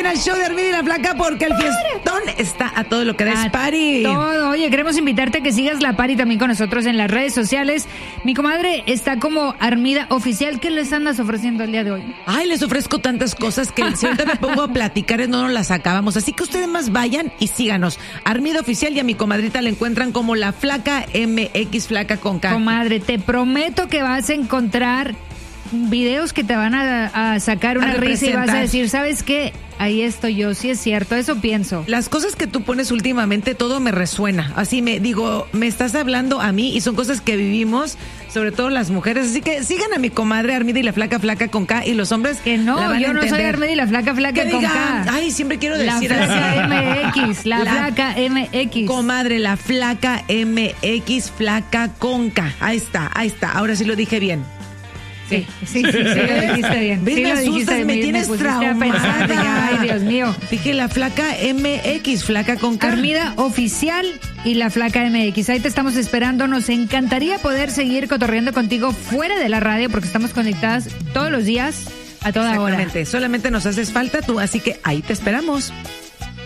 viene el show de Armida y la Flaca porque el fiestón está a todo lo que da. Es party. Todo. Oye, queremos invitarte a que sigas la party también con nosotros en las redes sociales. Mi comadre está como Armida Oficial. ¿Qué les andas ofreciendo el día de hoy? Ay, les ofrezco tantas cosas que si ahorita me pongo a platicar no nos las acabamos. Así que ustedes más vayan y síganos. Armida Oficial, y a mi comadrita la encuentran como la Flaca MX, Flaca con K. Comadre, te prometo que vas a encontrar videos que te van a sacar una risa y vas a decir, ¿sabes qué? Ahí estoy yo, sí es cierto, eso pienso. Las cosas que tú pones últimamente, todo me resuena. Así me estás hablando a mí y son cosas que vivimos, sobre todo las mujeres. Así que sigan a mi comadre Armida y la Flaca, Flaca con K, y los hombres. Que no, yo no soy Armida y la Flaca, Flaca con K. Ay, siempre quiero decir la Flaca MX, la Flaca MX. Comadre, la Flaca MX, Flaca con K. Ahí está. Ahora sí lo dije bien. Sí, lo dijiste bien. ¿Ves? Sí, me asustas, me tienes traumada. Ay, Dios mío. Dije la Flaca MX, Flaca con K. Armida Oficial y la Flaca MX. Ahí te estamos esperando. Nos encantaría poder seguir cotorreando contigo fuera de la radio porque estamos conectadas todos los días a toda hora. Exactamente. Solamente nos haces falta tú, así que ahí te esperamos.